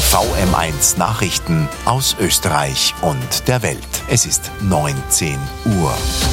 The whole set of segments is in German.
VM1 Nachrichten aus Österreich und der Welt. Es ist 19 Uhr.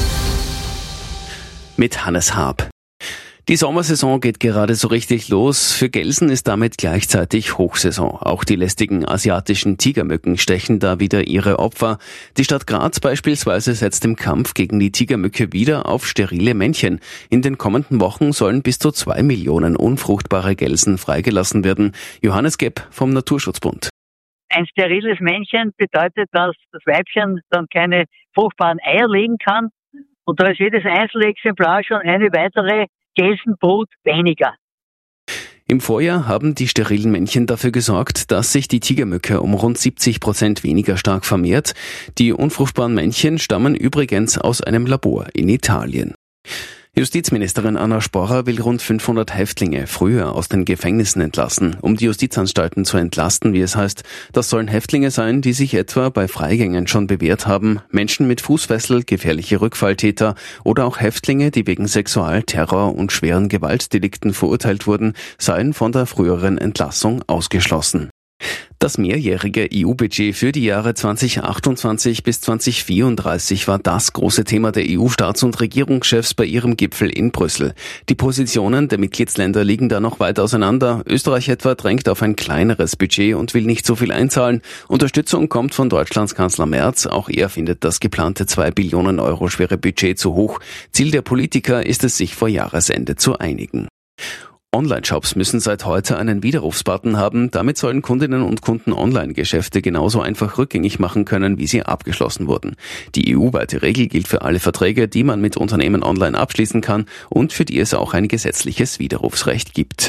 Mit Hannes Haab. Die Sommersaison geht gerade so richtig los. Für Gelsen ist damit gleichzeitig Hochsaison. Auch die lästigen asiatischen Tigermücken stechen da wieder ihre Opfer. Die Stadt Graz beispielsweise setzt im Kampf gegen die Tigermücke wieder auf sterile Männchen. In den kommenden Wochen sollen bis zu 2 Millionen unfruchtbare Gelsen freigelassen werden. Johannes Gepp vom Naturschutzbund. Ein steriles Männchen bedeutet, dass das Weibchen dann keine fruchtbaren Eier legen kann. Und da ist jedes einzelne Exemplar schon eine weitere Gelsenbrut weniger. Im Vorjahr haben die sterilen Männchen dafür gesorgt, dass sich die Tigermücke um rund 70% weniger stark vermehrt. Die unfruchtbaren Männchen stammen übrigens aus einem Labor in Italien. Justizministerin Anna Sporrer will rund 500 Häftlinge früher aus den Gefängnissen entlassen, um die Justizanstalten zu entlasten, wie es heißt. Das sollen Häftlinge sein, die sich etwa bei Freigängen schon bewährt haben, Menschen mit Fußfessel, gefährliche Rückfalltäter oder auch Häftlinge, die wegen Sexual-, Terror- und schweren Gewaltdelikten verurteilt wurden, seien von der früheren Entlassung ausgeschlossen. Das mehrjährige EU-Budget für die Jahre 2028 bis 2034 war das große Thema der EU-Staats- und Regierungschefs bei ihrem Gipfel in Brüssel. Die Positionen der Mitgliedsländer liegen da noch weit auseinander. Österreich etwa drängt auf ein kleineres Budget und will nicht so viel einzahlen. Unterstützung kommt von Deutschlands Kanzler Merz. Auch er findet das geplante 2 Billionen Euro schwere Budget zu hoch. Ziel der Politiker ist es, sich vor Jahresende zu einigen. Online-Shops müssen seit heute einen Widerrufsbutton haben. Damit sollen Kundinnen und Kunden Online-Geschäfte genauso einfach rückgängig machen können, wie sie abgeschlossen wurden. Die EU-weite Regel gilt für alle Verträge, die man mit Unternehmen online abschließen kann und für die es auch ein gesetzliches Widerrufsrecht gibt.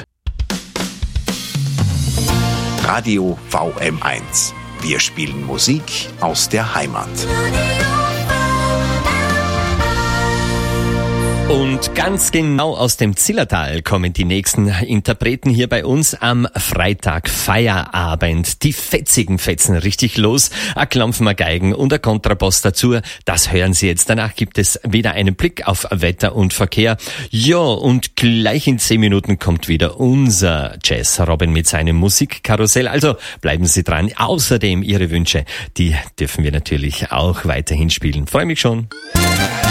Radio VM1. Wir spielen Musik aus der Heimat. Und ganz genau aus dem Zillertal kommen die nächsten Interpreten hier bei uns am Freitag Feierabend. Die fetzigen Fetzen richtig los, ein Klampfen, ein Geigen und ein Kontrabass dazu. Das hören Sie jetzt. Danach gibt es wieder einen Blick auf Wetter und Verkehr. Ja, und gleich in 10 Minuten kommt wieder unser Jazz-Robin mit seinem Musikkarussell. Also bleiben Sie dran. Außerdem Ihre Wünsche, die dürfen wir natürlich auch weiterhin spielen. Freue mich schon.